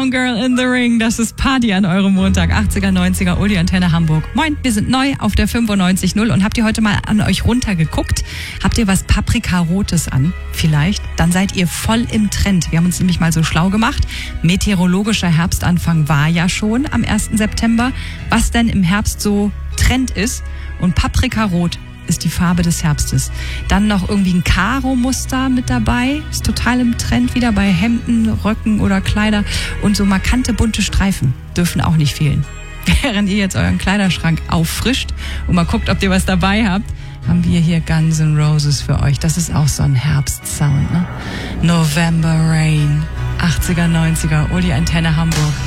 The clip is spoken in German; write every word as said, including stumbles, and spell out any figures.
Down Girl in the Ring. Das ist Party an eurem Montag. achtziger, neunziger, Uli Antenne Hamburg. Moin, wir sind neu auf der fünfundneunzig Komma null und habt ihr heute mal an euch runtergeguckt? Habt ihr was Paprikarotes an? Vielleicht? Dann seid ihr voll im Trend. Wir haben uns nämlich mal so schlau gemacht. Meteorologischer Herbstanfang war ja schon am ersten September. Was denn im Herbst so Trend ist? Und Paprikarot ist die Farbe des Herbstes. Dann noch irgendwie ein Karo-Muster mit dabei. Ist total im Trend wieder bei Hemden, Röcken oder Kleider. Und so markante bunte Streifen dürfen auch nicht fehlen. Während ihr jetzt euren Kleiderschrank auffrischt und mal guckt, ob ihr was dabei habt, haben wir hier Guns N' Roses für euch. Das ist auch so ein Herbstsound, ne? November Rain. achtziger, neunziger, Uli Antenne Hamburg.